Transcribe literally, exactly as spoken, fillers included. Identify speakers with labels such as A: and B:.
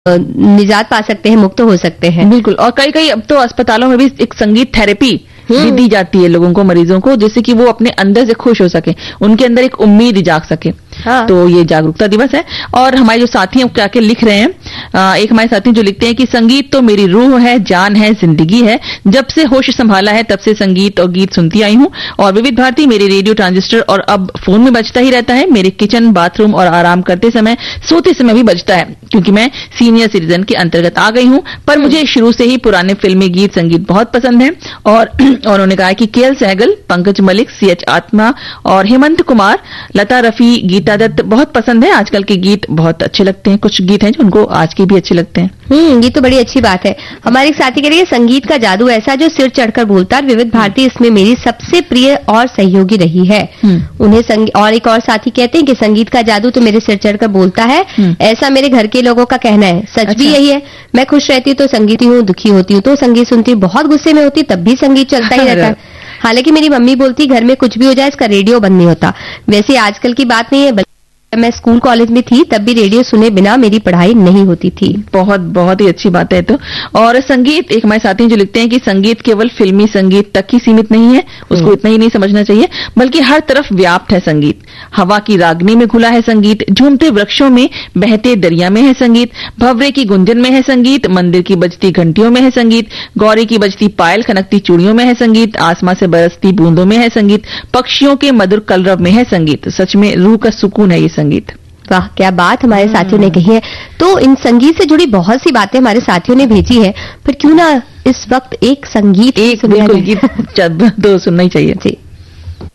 A: निजात पा सकते हैं, मुक्त हो सकते हैं।
B: बिल्कुल। और कई कई अब तो अस्पतालों में भी एक संगीत थेरेपी भी दी जाती है लोगों को, मरीजों को, जिससे कि वो अपने अंदर से खुश हो सके, उनके अंदर एक उम्मीद जाग सके। हाँ। तो ये जागरूकता दिवस है। और हमारे जो साथी हैं क्या क्या लिख रहे हैं, आ, एक हमारे साथी जो लिखते हैं कि संगीत तो मेरी रूह है, जान है, जिंदगी है, जब से होश संभाला है तब से संगीत और गीत सुनती आई हूं, और विविध भारती मेरे रेडियो ट्रांजिस्टर और अब फोन में बजता ही रहता है, मेरे किचन, बाथरूम और आराम करते समय, सोते समय भी बजता है, क्योंकि मैं सीनियर सिटीजन के अंतर्गत आ गई हूं, पर मुझे शुरू से ही पुराने फिल्मी गीत संगीत बहुत पसंद है। और और उन्होंने कहा कि के L Sehgal, Pankaj Malik, C H आत्मा और हेमंत कुमार, लता रफी, गीता दत्त बहुत पसंद है। आजकल के गीत बहुत अच्छे लगते हैं, कुछ गीत हैं जो उनको आज के भी अच्छे लगते हैं।
A: हम्म, ये तो बड़ी अच्छी बात है। हमारे एक साथी कह रही है संगीत का जादू ऐसा जो सिर चढ़कर बोलता है, विविध भारती इसमें मेरी सबसे प्रिय और सहयोगी रही है। उन्हें संग... और एक और साथी कहते हैं कि संगीत का जादू तो मेरे सिर चढ़कर बोलता है, ऐसा मेरे घर के लोगों का कहना है। सच अच्छा। भी यही है। मैं खुश रहती हूँ तो संगीत हूँ, दुखी होती हूँ तो संगीत सुनती हूँ, बहुत गुस्से में होती तब भी संगीत चलता ही रहता है। हालांकि मेरी मम्मी बोलती घर में कुछ भी हो जाए इसका रेडियो बंद नहीं होता। वैसे आजकल की बात नहीं है, मैं स्कूल कॉलेज में थी तब भी रेडियो सुने बिना मेरी पढ़ाई नहीं होती थी।
B: बहुत बहुत ही अच्छी बात है। तो और संगीत, एक हमारे साथी जो लिखते हैं कि संगीत केवल फिल्मी संगीत तक ही सीमित नहीं है, उसको इतना ही नहीं समझना चाहिए, बल्कि हर तरफ व्याप्त है संगीत। हवा की रागनी में घुला है संगीत, झूमते वृक्षों में, बहते दरिया में है संगीत, भंवरे की गुंजन में है संगीत, मंदिर की बजती घंटियों में है संगीत, गौरी की बजती पायल खनकती चूड़ियों में है संगीत, आसमां से बरसती बूंदों में है संगीत, पक्षियों के मधुर कलरव में है संगीत। सच में रूह का सुकून है ये संगीत।
A: वाह, क्या बात हमारे साथियों ने कही है। तो इन संगीत से जुड़ी बहुत सी बातें हमारे साथियों ने भेजी है, फिर क्यों ना इस वक्त एक संगीत
B: एक बिल्कुल गीत तो सुनना ही चाहिए।
A: जी।